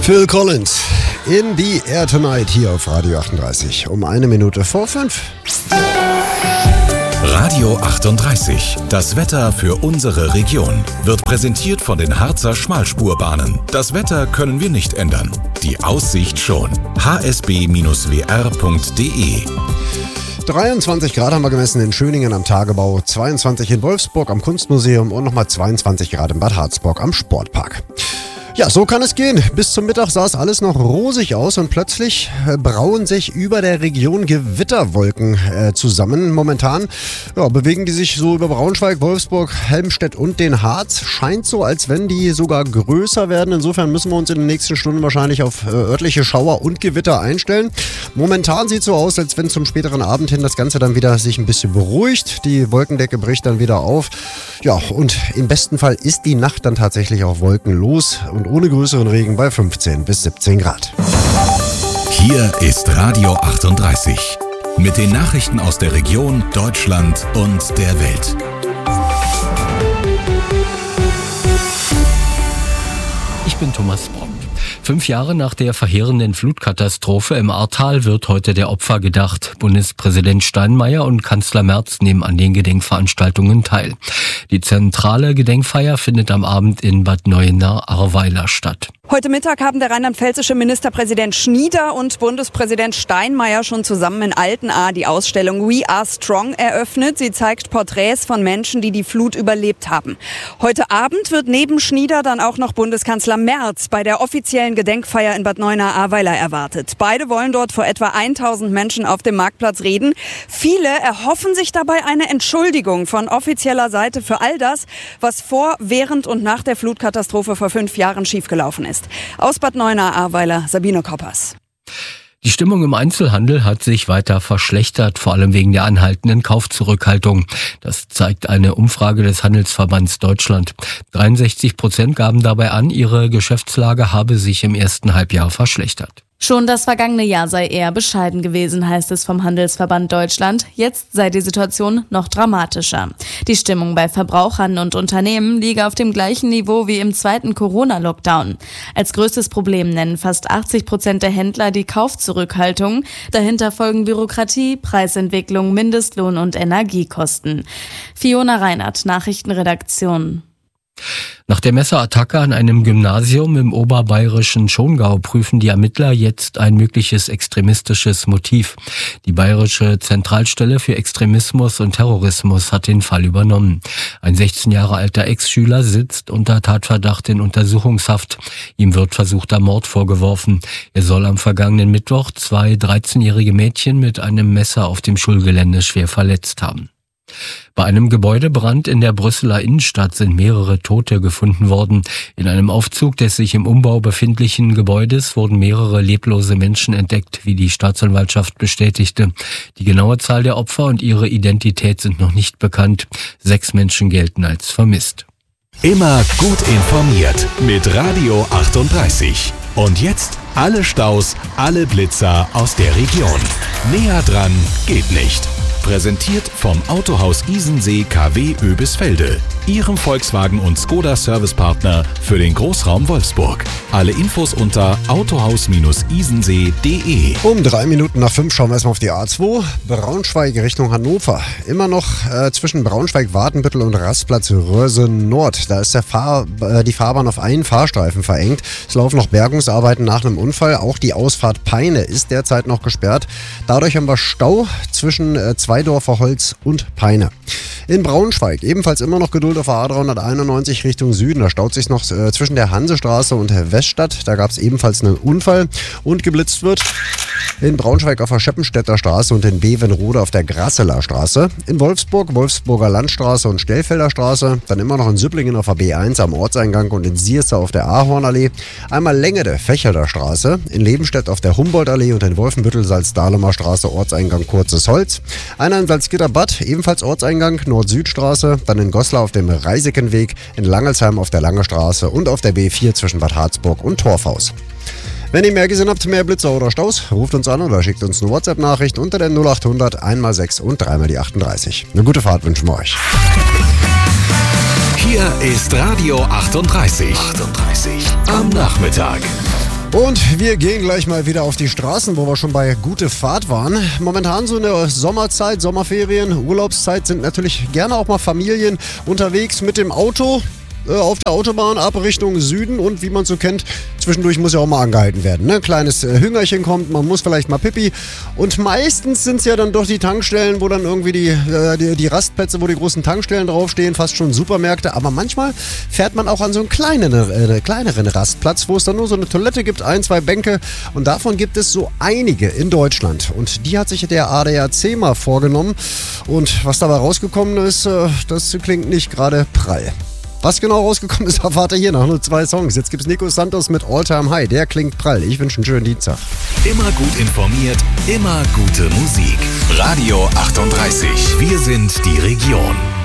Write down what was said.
Phil Collins in the Air Tonight hier auf Radio 38 um 1:05. Radio 38, das Wetter für unsere Region, wird präsentiert von den Harzer Schmalspurbahnen. Das Wetter können wir nicht ändern, die Aussicht schon. hsb-wr.de 23 Grad haben wir gemessen in Schöningen am Tagebau, 22 in Wolfsburg am Kunstmuseum und nochmal 22 Grad in Bad Harzburg am Sportpark. Ja, so kann es gehen. Bis zum Mittag sah es alles noch rosig aus und plötzlich brauen sich über der Region Gewitterwolken zusammen. Momentan bewegen die sich so über Braunschweig, Wolfsburg, Helmstedt und den Harz. Scheint so, als wenn die sogar größer werden. Insofern müssen wir uns in den nächsten Stunden wahrscheinlich auf örtliche Schauer und Gewitter einstellen. Momentan sieht es so aus, als wenn zum späteren Abend hin das Ganze dann wieder sich ein bisschen beruhigt. Die Wolkendecke bricht dann wieder auf. Ja, und im besten Fall ist die Nacht dann tatsächlich auch wolkenlos und ohne größeren Regen bei 15 bis 17 Grad. Hier ist Radio 38 mit den Nachrichten aus der Region, Deutschland und der Welt. Ich bin Thomas Brock. 5 Jahre nach der verheerenden Flutkatastrophe im Ahrtal wird heute der Opfer gedacht. Bundespräsident Steinmeier und Kanzler Merz nehmen an den Gedenkveranstaltungen teil. Die zentrale Gedenkfeier findet am Abend in Bad Neuenahr-Ahrweiler statt. Heute Mittag haben der rheinland-pfälzische Ministerpräsident Schnieder und Bundespräsident Steinmeier schon zusammen in Altenahr die Ausstellung We Are Strong eröffnet. Sie zeigt Porträts von Menschen, die die Flut überlebt haben. Heute Abend wird neben Schnieder dann auch noch Bundeskanzler Merz bei der offiziellen Gedenkfeier in Bad Neuenahr-Ahrweiler erwartet. Beide wollen dort vor etwa 1000 Menschen auf dem Marktplatz reden. Viele erhoffen sich dabei eine Entschuldigung von offizieller Seite für all das, was vor, während und nach der Flutkatastrophe vor 5 Jahren schiefgelaufen ist. Aus Bad Neuenahr-Ahrweiler, Sabine Koppers. Die Stimmung im Einzelhandel hat sich weiter verschlechtert, vor allem wegen der anhaltenden Kaufzurückhaltung. Das zeigt eine Umfrage des Handelsverbands Deutschland. 63% gaben dabei an, ihre Geschäftslage habe sich im ersten Halbjahr verschlechtert. Schon das vergangene Jahr sei eher bescheiden gewesen, heißt es vom Handelsverband Deutschland. Jetzt sei die Situation noch dramatischer. Die Stimmung bei Verbrauchern und Unternehmen liege auf dem gleichen Niveau wie im zweiten Corona-Lockdown. Als größtes Problem nennen fast 80% der Händler die Kaufzurückhaltung. Dahinter folgen Bürokratie, Preisentwicklung, Mindestlohn und Energiekosten. Fiona Reinert, Nachrichtenredaktion. Nach der Messerattacke an einem Gymnasium im oberbayerischen Schongau prüfen die Ermittler jetzt ein mögliches extremistisches Motiv. Die Bayerische Zentralstelle für Extremismus und Terrorismus hat den Fall übernommen. Ein 16 Jahre alter Ex-Schüler sitzt unter Tatverdacht in Untersuchungshaft. Ihm wird versuchter Mord vorgeworfen. Er soll am vergangenen Mittwoch 2 13-jährige Mädchen mit einem Messer auf dem Schulgelände schwer verletzt haben. Bei einem Gebäudebrand in der Brüsseler Innenstadt sind mehrere Tote gefunden worden. In einem Aufzug des sich im Umbau befindlichen Gebäudes wurden mehrere leblose Menschen entdeckt, wie die Staatsanwaltschaft bestätigte. Die genaue Zahl der Opfer und ihre Identität sind noch nicht bekannt. 6 Menschen gelten als vermisst. Immer gut informiert mit Radio 38. Und jetzt alle Staus, alle Blitzer aus der Region. Näher dran geht nicht. Präsentiert vom Autohaus Isensee KW Oebisfelde, Ihrem Volkswagen- und Skoda-Servicepartner für den Großraum Wolfsburg. Alle Infos unter autohaus-isensee.de. Um 5:03 schauen wir erstmal auf die A2, Braunschweig Richtung Hannover. Immer noch zwischen Braunschweig-Wadenbüttel und Rastplatz Röse Nord. Da ist die Fahrbahn auf einen Fahrstreifen verengt. Es laufen noch Bergungsarbeiten nach einem Unfall. Auch die Ausfahrt Peine ist derzeit noch gesperrt. Dadurch haben wir Stau zwischen Zweidorfer Holz und Peine. In Braunschweig ebenfalls immer noch Geduld auf der A391 Richtung Süden. Da staut sich noch zwischen der Hansestraße und der Weststadt. Da gab es ebenfalls einen Unfall und geblitzt wird. In Braunschweig auf der Scheppenstädter Straße und in Bevenrode auf der Grasseler Straße. In Wolfsburg, Wolfsburger Landstraße und Stellfelder Straße. Dann immer noch in Süpplingen auf der B1 am Ortseingang und in Sierste auf der Ahornallee. Einmal Längede, Fächerder Straße. In Lebenstedt auf der Humboldtallee und in Wolfenbüttel Salzdahlemer Straße Ortseingang Kurzes Holz. Einer in Salzgitterbad, ebenfalls Ortseingang Nord-Süd-Straße. Dann in Goslar auf dem Reisekenweg, in Langelsheim auf der Lange Straße und auf der B4 zwischen Bad Harzburg und Torfhaus. Wenn ihr mehr gesehen habt, mehr Blitzer oder Staus, ruft uns an oder schickt uns eine WhatsApp-Nachricht unter der 0800 1x6 und 3x38. Eine gute Fahrt wünschen wir euch. Hier ist Radio 38. Am Nachmittag. Und wir gehen gleich mal wieder auf die Straßen, wo wir schon bei gute Fahrt waren. Momentan so eine Sommerzeit, Sommerferien, Urlaubszeit sind natürlich gerne auch mal Familien unterwegs mit dem Auto. Auf der Autobahn ab Richtung Süden und wie man so kennt, zwischendurch muss ja auch mal angehalten werden. Ne? Kleines Hüngerchen kommt, man muss vielleicht mal Pipi und meistens sind es ja dann doch die Tankstellen, wo dann irgendwie die Rastplätze, wo die großen Tankstellen draufstehen, fast schon Supermärkte, aber manchmal fährt man auch an so einen kleineren Rastplatz, wo es dann nur so eine Toilette gibt, 1, 2 Bänke und davon gibt es so einige in Deutschland und die hat sich der ADAC mal vorgenommen und was dabei rausgekommen ist, das klingt nicht gerade prall. Was genau rausgekommen ist, erfahrt ihr hier nach nur 2 Songs. Jetzt gibt's Nico Santos mit All Time High. Der klingt prall. Ich wünsche einen schönen Dienstag. Immer gut informiert, immer gute Musik. Radio 38. Wir sind die Region.